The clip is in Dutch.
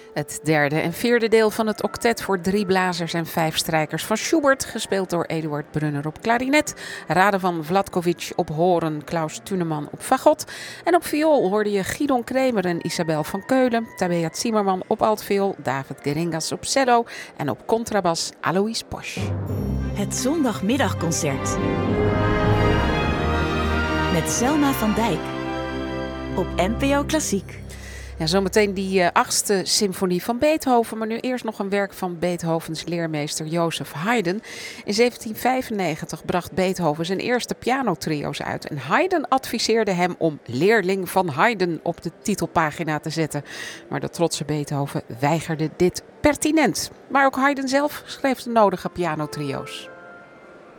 Het derde en vierde deel van het octet voor 3 blazers en 5 strijkers van Schubert, gespeeld door Eduard Brunner op klarinet, Radovan Vlatkovic op horen, Klaus Tuneman op fagot en op viool hoorde je Gidon Kremer en Isabel van Keulen, Tabea Zimmerman op altviool, David Geringas op cello en op contrabas Alois Posch. Het zondagmiddagconcert met Selma van Dijk op NPO Klassiek. Ja, zometeen die 8e symfonie van Beethoven, maar nu eerst nog een werk van Beethovens leermeester Joseph Haydn. In 1795 bracht Beethoven zijn eerste pianotrio's uit en Haydn adviseerde hem om leerling van Haydn op de titelpagina te zetten. Maar de trotse Beethoven weigerde dit pertinent. Maar ook Haydn zelf schreef de nodige pianotrio's.